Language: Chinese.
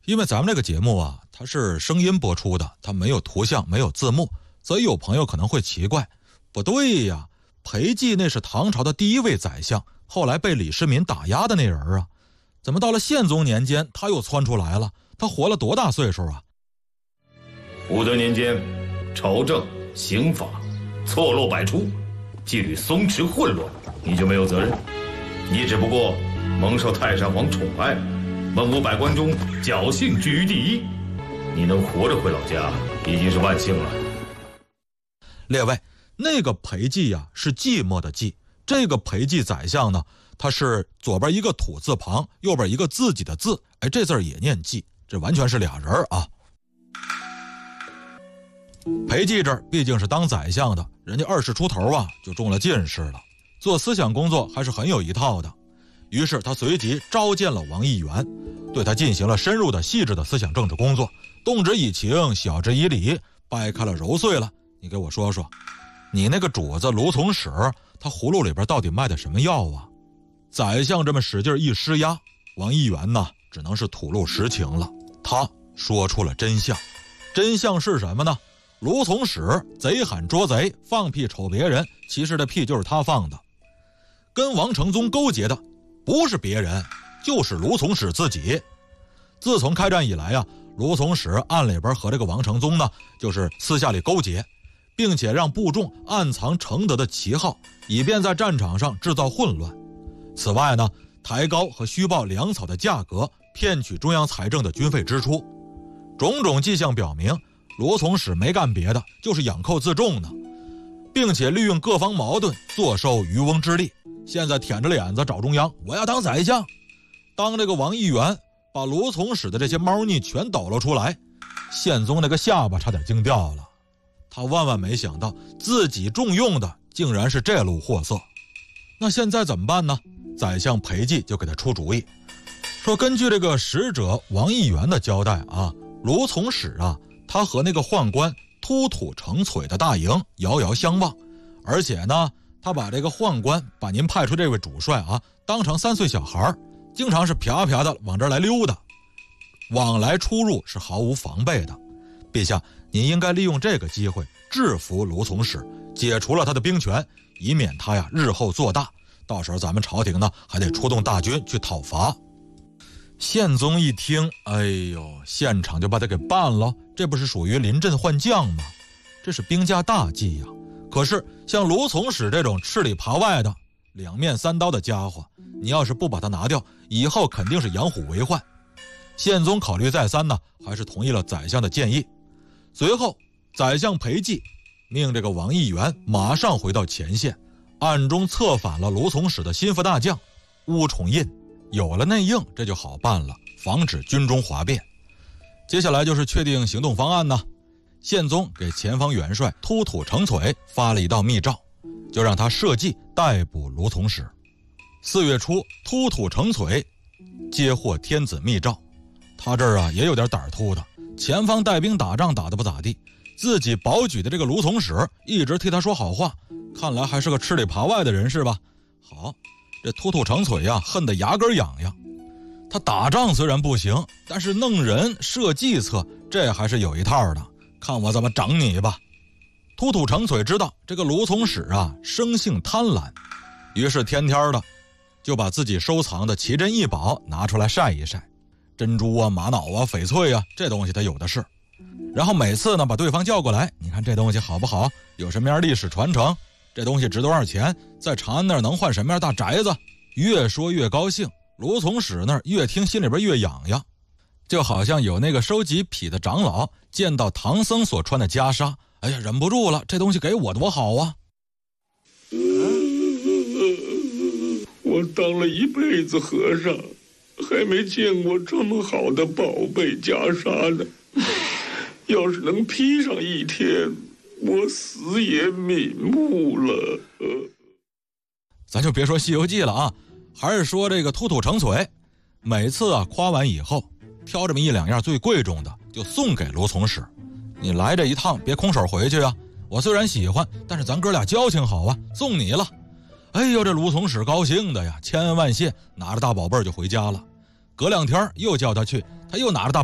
因为咱们这个节目啊，它是声音播出的，它没有图像，没有字幕，所以有朋友可能会奇怪，不对呀，裴寂那是唐朝的第一位宰相，后来被李世民打压的那人啊，怎么到了宪宗年间他又窜出来了？他活了多大岁数啊？ 武德年间，朝政刑法错漏百出，纪律松弛混乱，你就没有责任？你只不过蒙受太上皇宠爱，文武百官中侥幸居于第一，你能活着回老家已经是万幸了。 列位，那个裴寂呀，是寂寞的寂，这个裴寂宰相呢，他是左边一个土字旁，右边一个自己的字，这字也念寂，这完全是俩人啊。裴寂这儿毕竟是当宰相的，人家20出头啊就中了进士了，做思想工作还是很有一套的。于是他随即召见了王议员，对他进行了深入的细致的思想政治工作，动之以情，晓之以理，掰开了揉碎了。你给我说说，你那个主子卢从史，他葫芦里边到底卖的什么药啊？宰相这么使劲一施压，王议员呢只能是吐露实情了，他说出了真相。真相是什么呢？卢从史贼喊捉贼，放屁瞅别人，其实这屁就是他放的。跟王承宗勾结的不是别人，就是卢从史自己。自从开战以来啊，卢从史暗里边和这个王承宗呢就是私下里勾结，并且让部众暗藏承德的旗号，以便在战场上制造混乱。此外呢，抬高和虚报粮草的价格，骗取中央财政的军费支出。种种迹象表明，卢从史没干别的，就是养寇自重呢，并且利用各方矛盾坐收渔翁之利。现在舔着脸子找中央，我要当宰相。当这个王议员把卢从史的这些猫腻全抖了出来，宪宗那个下巴差点惊掉了。他万万没想到自己重用的竟然是这路货色。那现在怎么办呢？宰相裴寂就给他出主意，说根据这个使者王议员的交代啊，卢从史啊，他和那个宦官突土成璀的大营遥遥相望，而且呢，他把这个宦官把您派出这位主帅啊当成3岁小孩，经常是啪啪的往这儿来溜达，往来出入是毫无防备的。陛下，您应该利用这个机会制服卢从史，解除了他的兵权，以免他呀日后做大，到时候咱们朝廷呢还得出动大军去讨伐。宪宗一听，哎呦，现场就把他给办了，这不是属于临阵换将吗？这是兵家大忌呀。可是像卢从史这种吃里扒外的两面3刀的家伙，你要是不把他拿掉，以后肯定是养虎为患。宪宗考虑再三呢，还是同意了宰相的建议。随后宰相裴寂命这个王议员马上回到前线，暗中策反了卢从史的心腹大将乌崇胤。有了内应，这就好办了，防止军中哗变。接下来就是确定行动方案呢。宪宗给前方元帅突土成璀发了一道密诏，就让他设计逮捕卢从史。4月初，突土成璀接获天子密诏，他这儿啊也有点胆突的，前方带兵打仗打得不咋地，自己保举的这个卢从史一直替他说好话，看来还是个吃里扒外的人是吧？好，这突土成璀呀，恨得牙根痒痒。他打仗虽然不行，但是弄人设计策，这还是有一套的，看我怎么整你吧。突土成璀知道这个卢从史啊生性贪婪，于是天天的就把自己收藏的奇珍异宝拿出来晒一晒，珍珠啊、玛瑙啊、翡翠啊，这东西他有的是。然后每次呢把对方叫过来，你看这东西好不好，有什么样历史传承，这东西值多少钱，在长安那儿能换什么样大宅子，越说越高兴。卢从史那儿越听心里边越痒痒，就好像有那个收集匹的长老见到唐僧所穿的袈裟，哎呀，忍不住了，这东西给我多好啊。 我当了一辈子和尚，还没见过这么好的宝贝袈裟呢。要是能披上一天，我死也瞑目了。 咱就别说《西游记》了啊，还是说这个突土成璀。每次啊夸完以后，挑这么1、2样最贵重的就送给卢从史。你来这一趟别空手回去啊，我虽然喜欢，但是咱哥俩交情好啊，送你了。哎呦，这卢从史高兴的呀，千恩万谢，拿着大宝贝就回家了。隔2天又叫他去，他又拿着大